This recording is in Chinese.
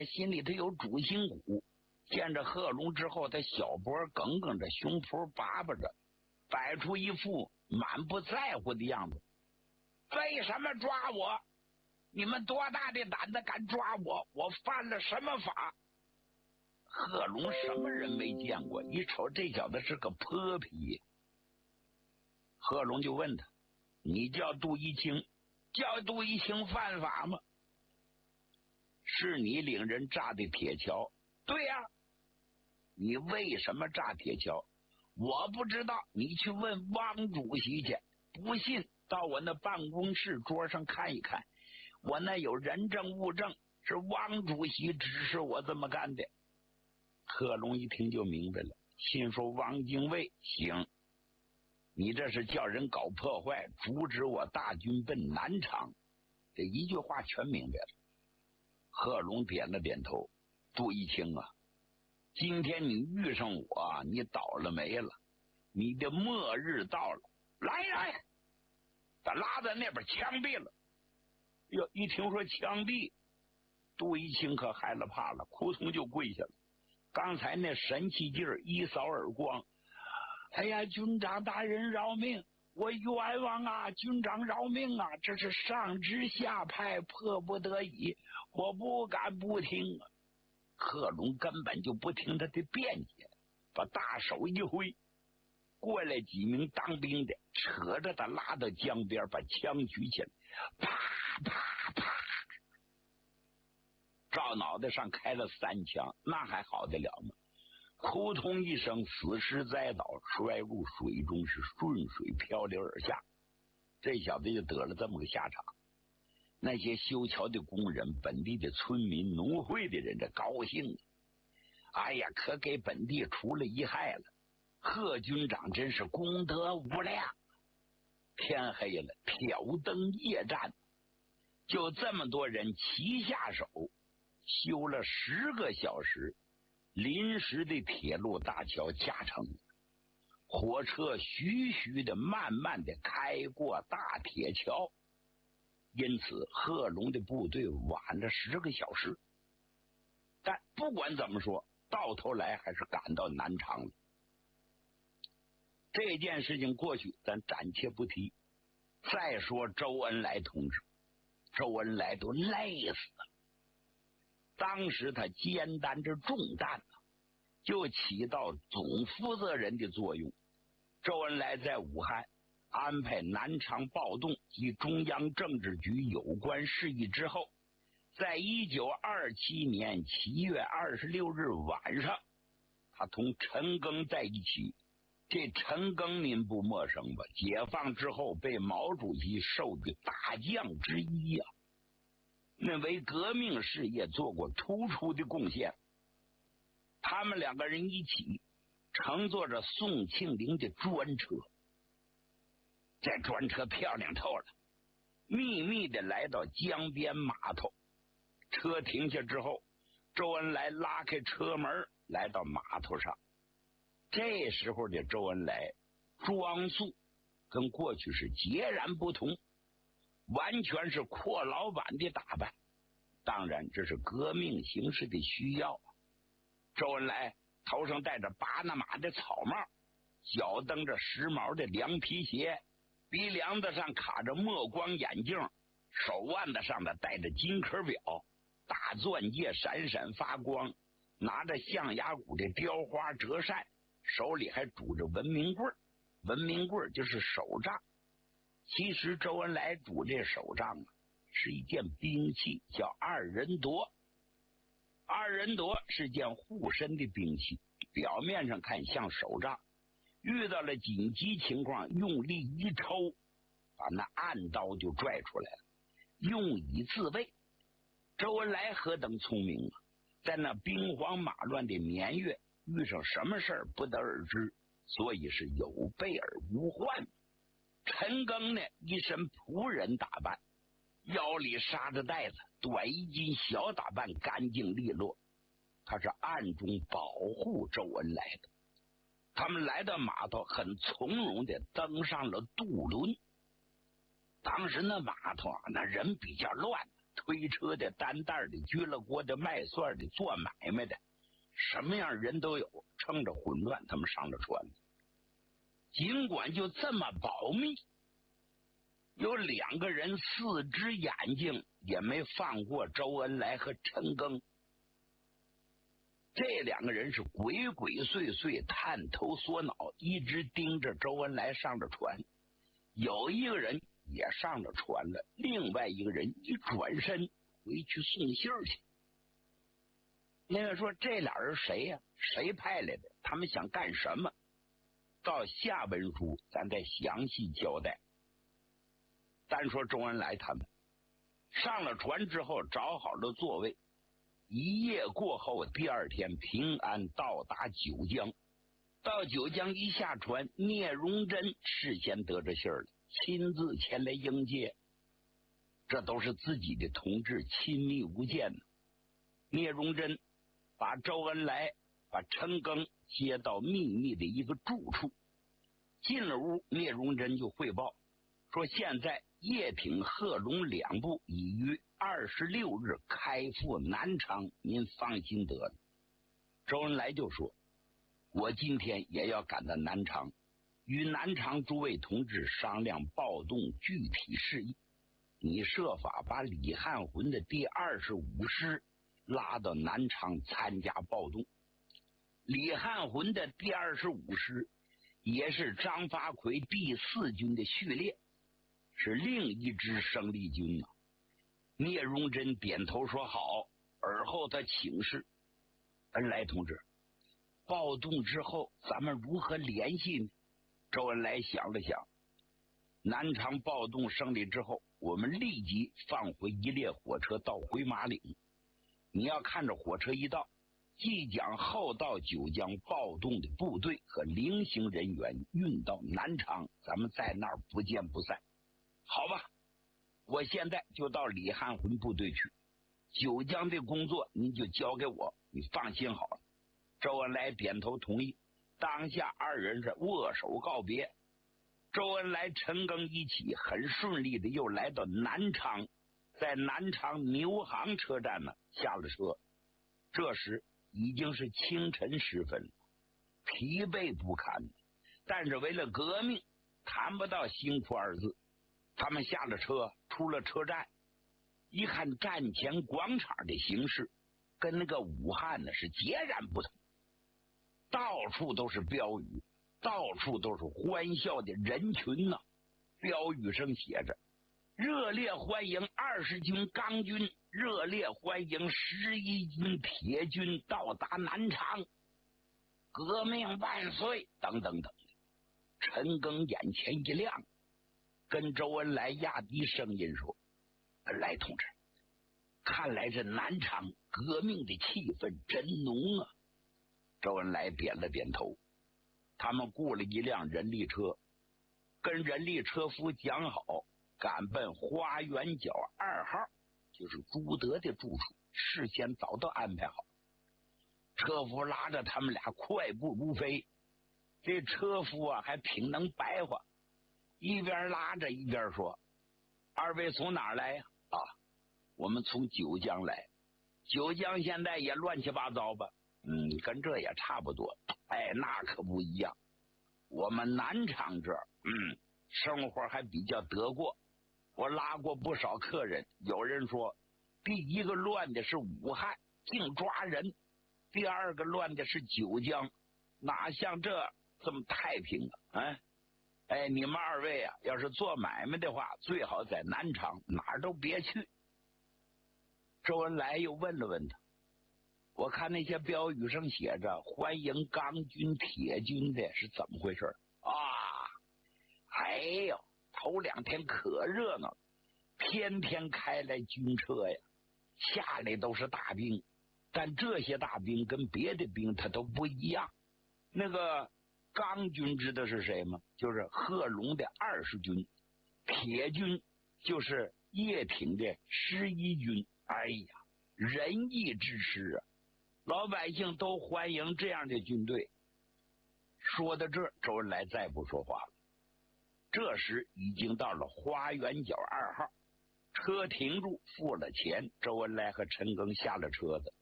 心里头有主心骨。见着贺龙之后，他小脖梗梗着，胸脯拔拔着，摆出一副满不在乎的样子。为什么抓我？你们多大的胆子敢抓我？我犯了什么法？贺龙什么人没见过，一瞅这小子是个泼皮。贺龙就问他：你叫杜一清，叫杜一清犯法吗？是你领人炸的铁桥。对呀。你为什么炸铁桥？我不知道，你去问汪主席去。不信到我那办公室桌上看一看，我那有人证物证，是汪主席指示我这么干的。贺龙一听就明白了，心说汪精卫行，你这是叫人搞破坏，阻止我大军奔南昌。这一句话全明白了。贺龙点了点头，杜一清啊，今天你遇上我，你倒了霉了，你的末日到了。来，把拉在那边枪毙了。哟，一听说枪毙，杜一清可害了怕了，扑通就跪下了。刚才那神气劲儿一扫而光。哎呀，军长大人饶命，我冤枉啊，军长饶命啊，这是上旨下派，迫不得已，我不敢不听啊。贺龙根本就不听他的辩解，把大手一挥，过来几名当兵的扯着他拉到江边，把枪举起来，啪啪啪，照脑袋上开了3枪，那还好得了吗？扑通一声，死尸栽倒，摔入水中，是顺水漂流而下。这小子就得了这么个下场。那些修桥的工人、本地的村民、农会的人，这高兴哎呀，可给本地除了一害了。贺军长真是功德无量。天黑了，挑灯夜战，就这么多人齐下手，修了10个小时，临时的铁路大桥架成，火车徐徐的慢慢的开过大铁桥。因此贺龙的部队晚了10个小时，但不管怎么说，到头来还是赶到南昌了。这件事情过去咱暂且不提。再说周恩来同志，周恩来都累死了。当时他肩担着重担，就起到总负责人的作用。周恩来在武汉安排南昌暴动及中央政治局有关事宜之后，在1927年7月26日晚上，他同陈赓在一起。这陈赓您不陌生吧？解放之后被毛主席授予大将之一呀，那为革命事业做过突出的贡献。他们2个人一起乘坐着宋庆龄的专车，这专车漂亮透了，秘密的来到江边码头。车停下之后，周恩来拉开车门来到码头上。这时候的周恩来装束跟过去是截然不同，完全是阔老板的打扮。当然这是革命形势的需要。周恩来头上戴着巴拿马的草帽，脚蹬着时髦的凉皮鞋，鼻梁子上卡着墨光眼镜，手腕子上的戴着金壳表，大钻戒闪闪发光，拿着象牙骨的雕花折扇，手里还拄着文明棍。文明棍就是手杖。其实周恩来拄这手杖是一件兵器，叫2人夺。2人夺是件护身的兵器，表面上看像手杖，遇到了紧急情况用力一抽，把那暗刀就拽出来了，用以自卫。周恩来何等聪明啊，在那兵荒马乱的绵月遇上什么事儿不得而知，所以是有备而无患。陈赓呢，一身仆人打扮，腰里插着带子，短衣襟，小打扮，干净利落。他是暗中保护周恩来的。他们来到码头，很从容的登上了渡轮。当时那码头那人比较乱， 推车的、担担的、撅了锅的、卖蒜的、做买卖的，什么样人都有。趁着混乱，他们上了船。尽管就这么保密，有2个人4只眼睛也没放过周恩来和陈赓。这2个人是鬼鬼祟祟、探头缩脑，一直盯着周恩来上了船。有一个人也上了船了，另外一个人一转身回去送信儿去。那个说这俩人谁呀？谁派来的？他们想干什么？到下文书咱再详细交代。单说周恩来他们上了船之后，找好了座位，一夜过后，第2天平安到达九江。到九江一下船，聂荣臻事先得着信儿了，亲自前来迎接。这都是自己的同志，亲密无间的。聂荣臻把周恩来、把陈赓接到秘密的一个住处。进了屋，聂荣臻就汇报说，现在叶挺、贺龙2部已于26日开赴南昌，您放心得了。周恩来就说，我今天也要赶到南昌，与南昌诸位同志商量暴动具体事宜。你设法把李汉魂的第25师拉到南昌参加暴动。李汉魂的第25师也是张发奎第4军的序列，是另一支生力军啊。聂荣臻点头说好，而后他请示恩来同志，暴动之后咱们如何联系呢？周恩来想了想，南昌暴动胜利之后，我们立即放回一列火车到回马岭。你要看着火车一到，即将后到九江暴动的部队和零星人员运到南昌，咱们在那儿不见不散。好吧，我现在就到李汉魂部队去，九江的工作您就交给我，你放心好了。周恩来点头同意，当下2人是握手告别。周恩来、陈赓一起很顺利的又来到南昌，在南昌牛行车站呢下了车。这时已经是清晨时分，疲惫不堪，但是为了革命谈不到辛苦2字。他们下了车，出了车站，一看站前广场的形势跟那个武汉呢是截然不同，到处都是标语，到处都是欢笑的人群呢。标语上写着，热烈欢迎20军钢军，热烈欢迎11军铁军到达南昌，革命万岁等等等。陈赓眼前一亮，跟周恩来压低声音说，恩来同志，看来这南昌革命的气氛真浓啊。周恩来点了点头。他们雇了一辆人力车，跟人力车夫讲好，赶奔花园角2号，就是朱德的住处，事先早都安排好。车夫拉着他们俩快步如飞，这车夫啊还挺能白话，一边拉着一边说，2位从哪儿来呀？啊，我们从九江来。九江现在也乱七八糟吧？跟这也差不多。哎，那可不一样。我们南昌这儿，生活还比较得过。我拉过不少客人，有人说，第一个乱的是武汉，净抓人；第2个乱的是九江，哪像这么太平啊？哎，你们2位啊，要是做买卖的话，最好在南昌，哪儿都别去。周恩来又问了问他，我看那些标语上写着欢迎钢军铁军的是怎么回事啊？哎呦，头2天可热闹了，天天开来军车呀，下来都是大兵，但这些大兵跟别的兵他都不一样。那个钢军知道是谁吗？就是贺龙的20军，铁军就是叶挺的11军。哎呀，仁义之师啊，老百姓都欢迎这样的军队。说到这儿，周恩来再不说话了。这时已经到了花园角2号， 车停住，付了钱，周恩来和陈赓下了车子，